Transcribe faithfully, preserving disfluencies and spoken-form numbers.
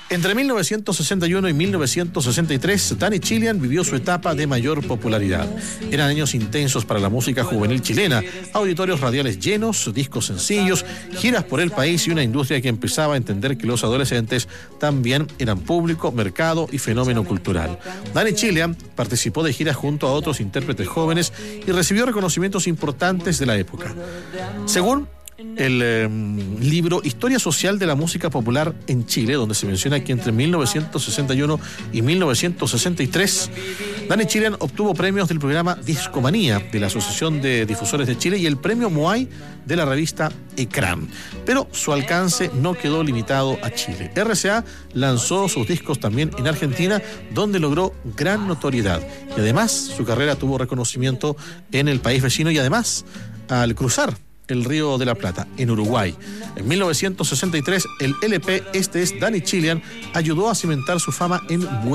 Entre mil novecientos sesenta y uno y mil novecientos sesenta y tres, Danny Chilean vivió su etapa de mayor popularidad. Eran años intensos para la música juvenil chilena, auditorios radiales llenos, discos sencillos, giras por el país y una industria que empezaba a entender que los adolescentes también eran público, mercado y fenómeno cultural. Danny Chilean participó de giras junto a otros intérpretes jóvenes y recibió reconocimientos importantes de la época. Según el eh, libro Historia Social de la Música Popular en Chile, donde se menciona que entre mil novecientos sesenta y uno y mil novecientos sesenta y tres, Danny Chilean obtuvo premios del programa Discomanía de la Asociación de Difusores de Chile y el premio Moai de la revista Ecran. Pero su alcance no quedó limitado a Chile. R C A lanzó sus discos también en Argentina, donde logró gran notoriedad. Y además, su carrera tuvo reconocimiento en el país vecino y además, al cruzar el Río de la Plata, en Uruguay. En mil novecientos sesenta y tres, el L P Este es Danny Chilean ayudó a cimentar su fama en